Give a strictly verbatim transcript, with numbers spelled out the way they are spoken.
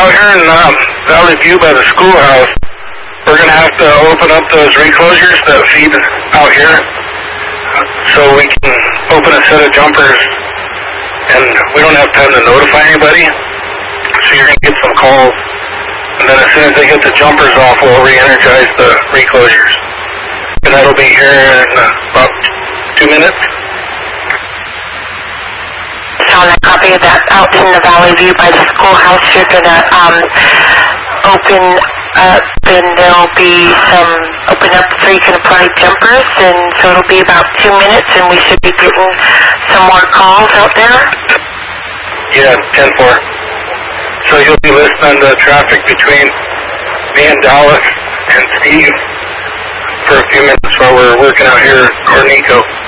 out here in um, Valley View by the schoolhouse, we're going to have to open up those reclosures that feed out here so we can open a set of jumpers, and we don't have time to notify anybody, so you're going to get some calls, and then as soon as they get the jumpers off, we'll re-energize the reclosures. And that'll be here in uh, about two minutes. On a copy of that out in the Valley View by the schoolhouse, you're going to um, open up, and there'll be some, open up so you can apply jumpers, and so it'll be about two minutes, and we should be getting some more calls out there. Yeah, ten four. So you'll be listening to traffic between me and Dallas and Steve for a few minutes while we're working out here, or Nico.